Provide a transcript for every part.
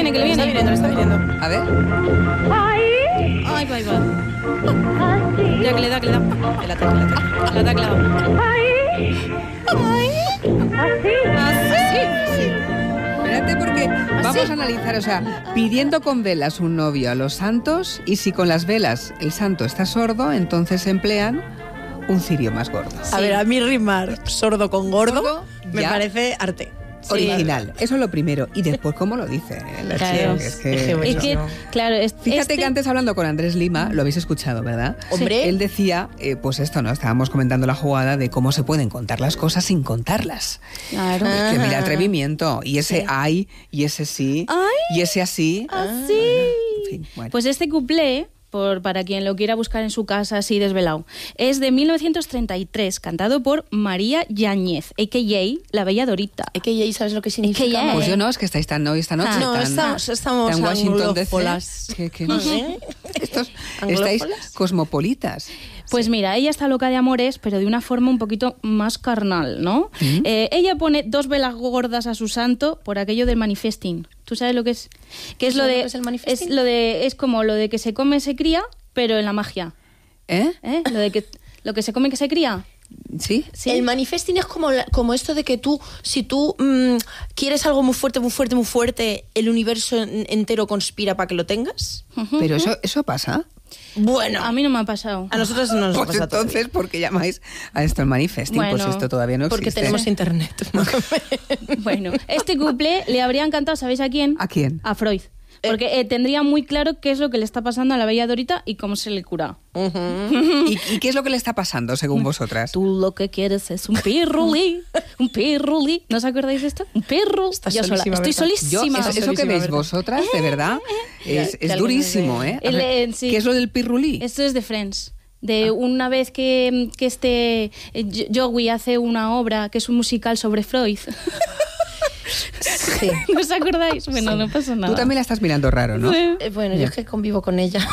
viene, que le viene. Le está viniendo. A ver. Ay, va. Ya, que le da. El ataque. El ataque le da. Así. Espérate porque vamos a analizar, o sea, pidiendo con velas un novio a los santos y si con las velas el santo está sordo, entonces emplean un cirio más gordo. A ver, a mí rimar sordo con gordo me ya. parece arte. Original, eso es lo primero. Y después, ¿cómo lo dice? La Claro. chica, es que claro, fíjate que antes hablando con Andrés Lima, lo habéis escuchado, ¿verdad? Hombre. Él decía, pues esto, ¿no? Estábamos comentando la jugada de cómo se pueden contar las cosas sin contarlas. Claro. Es que mira, atrevimiento. Y ese ay, y ese sí, y ese así. Así. En fin, bueno. Pues este cuplé, para quien lo quiera buscar en su casa así desvelado, es de 1933, cantado por María Yáñez, a.k.a. La Bella Dorita. AKA, ¿sabes lo que significa? AKA. Pues yo no, es que estáis tan hoy esta noche. No, tan, estamos tan Washington DC, anglófolas. que no sé. Estáis ¿Anglófolas? cosmopolitas. Pues mira, ella está loca de amores, pero de una forma un poquito más carnal, ¿no? Ella pone 2 velas gordas a su santo por aquello del manifesting. ¿Tú sabes lo que es? ¿Qué es lo de? ¿Lo que es el manifesting? Es como lo de que se come se cría, pero en la magia. ¿Eh? Lo que se come que se cría. ¿Sí? Sí. El manifesting es como esto de que si tú quieres algo muy fuerte, el universo entero conspira para que lo tengas. Pero eso pasa. Bueno, A mí no me ha pasado. a nosotros no nos Pues pasa entonces, ¿por qué llamáis a esto el manifesting? Bueno, Pues esto todavía no porque existe. tenemos internet. Bueno, este couple le habría encantado, ¿sabéis a quién? ¿A quién? A Freud. Porque tendría muy claro qué es lo que le está pasando a la Bella Dorita y cómo se le cura. ¿Y qué es lo que le está pasando, según vosotras? Tú lo que quieres es un pirulí, un pirulí. ¿No os acordáis de esto? Un pirru. Estás Yo sola. solísima, Estoy ¿verdad? solísima. Eso que veis vosotras, de verdad, es durísimo, ¿eh? A ver, Sí. ¿qué es lo del pirulí? Esto es de Friends. De una vez que Joey hace una obra que es un musical sobre Freud. Sí. ¿No os acordáis? Bueno, no pasa nada. Tú también la estás mirando raro, ¿no? Bueno, yo es que convivo con ella.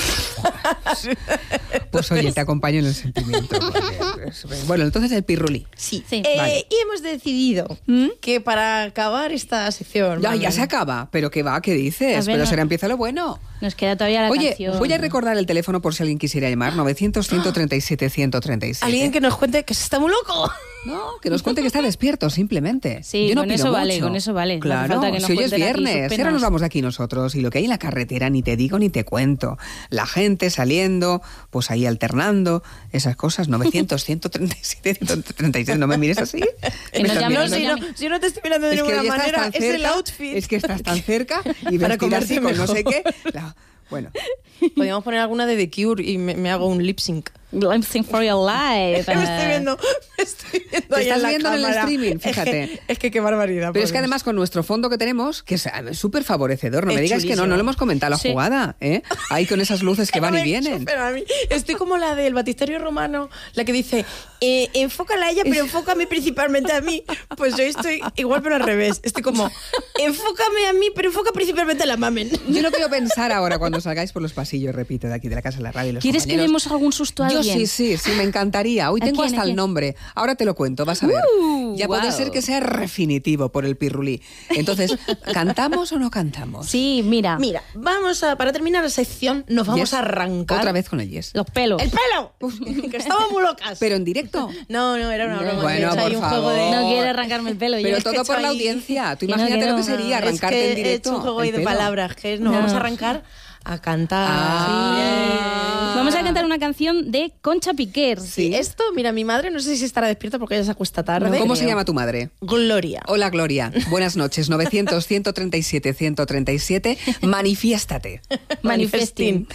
Pues oye, te acompaño en el sentimiento. Bueno, entonces el pirulí. Sí. Sí. Vale. Y hemos decidido que para acabar esta sección... Ya se acaba. ¿Pero qué va? ¿Qué dices? A ver, Pero no. será empieza lo bueno. Nos queda todavía la Oye, canción. voy a recordar el teléfono por si alguien quisiera llamar. 900-137-137. Alguien que nos cuente que se está muy loco. No, que nos cuente que está despierto, simplemente. Sí, Yo no con pido eso vale, mucho. con eso vale. No hace Claro, falta que nos si hoy es cuenten aquí sus viernes, penas. ahora nos vamos de aquí nosotros y lo que hay en la carretera ni te digo ni te cuento. La gente saliendo, pues ahí alternando, esas cosas. 900-137-137, no me mires así. Que Me nos estás llamen, mirando. no, Si no te estoy mirando de Es que ninguna hoy estás manera, tan es el cerca, outfit. Es que estás tan cerca y Para vestir así comerte con no sé mejor. qué. Bueno, Podríamos poner alguna de The Cure y me hago un lip sync. Lip sync for your life. Me estoy viendo Te ahí estás en la viendo en el cámara. streaming, fíjate. Es que qué barbaridad. pero es por que Dios. además con nuestro fondo que tenemos, que es súper favorecedor, no me Es digas que no chulísimo. lo hemos comentado la Sí. jugada, ¿eh? Ahí con esas luces que van y No me vienen. enchufen a mí. Estoy como la del batisterio romano, la que dice, enfócala a ella, pero enfócame principalmente a mí. Pues yo estoy igual, pero al revés. Estoy como, enfócame a mí, pero enfoca principalmente a la mamen. Yo no quiero pensar ahora cuando salgáis por los pasillos, repito, de aquí de la Casa de la Radio y los ¿Quieres que compañeros. demos algún susto a Yo alguien? sí, me encantaría. Hoy ¿A tengo quién, hasta a el quién? nombre. Ahora te lo cuento, vas a ver. Ya puede wow. ser que sea definitivo por el pirulí. Entonces, ¿cantamos o no cantamos? Sí, mira. Mira, para terminar la sección, nos vamos Yes. a arrancar. Otra vez con el yes. Los pelos. ¡El pelo! Que estamos muy locas. Pero en directo. No, era una broma. Bueno, que he hecho ahí por un juego de... favor. No quiere arrancarme el pelo. Pero yo. todo por la ahí- audiencia. Tú Que no, imagínate que lo no. que sería arrancarte es que en directo. he hecho un juego el ahí de pelo. palabras, que nos vamos a arrancar a cantar. Vamos a cantar una canción de Concha Piquer. Sí, esto, mira, mi madre no sé si estará despierta porque ella se acuesta tarde. ¿Cómo se llama tu madre? Gloria. Hola, Gloria. Buenas noches. 900-137-137. Manifiéstate. Manifesting.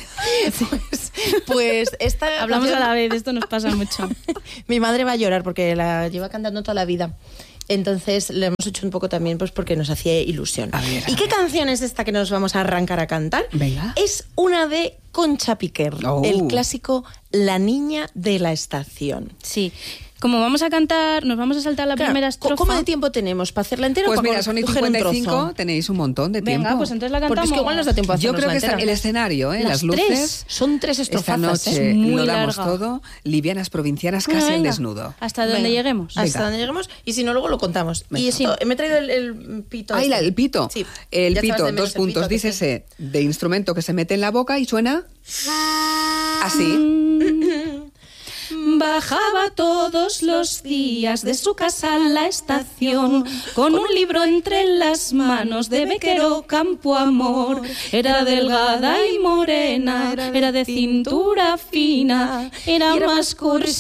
Pues esta Hablamos canción- a la vez, esto nos pasa mucho. Mi madre va a llorar porque la lleva cantando toda la vida. Entonces le hemos hecho un poco también pues porque nos hacía ilusión. A ver, ¿Y qué canción es esta que nos vamos a arrancar a cantar? Venga. Es una de Concha Piquer, Oh. el clásico La niña de la estación. Sí. Como vamos a cantar, nos vamos a saltar la primera estrofa. ¿Cómo de tiempo tenemos? ¿Para hacerla entera o Pues para mira, son y coger un 55, trozo? tenéis un montón de tiempo. Venga, pues entonces la cantamos. Porque es que igual nos da tiempo a Yo hacernos creo que la entera. el escenario, Las las luces. 3, son 3 Esta estrofazas, noche muy lo damos larga. todo. Livianas provincianas, Bueno, casi al venga, desnudo. Hasta donde Venga. lleguemos. Hasta Venga. donde lleguemos y si no, luego lo contamos. Venga. Y esto, me he traído el pito. Ay, este. el pito. Sí. El Ya echabas pito, de menos 2 el puntos, pito, que sí. dícese, de instrumento que se mete en la boca y suena así. Bajaba todos los días de su casa a la estación con un libro entre las manos de Bequero Campo Amor. Era delgada y morena, era de cintura fina, era más cursi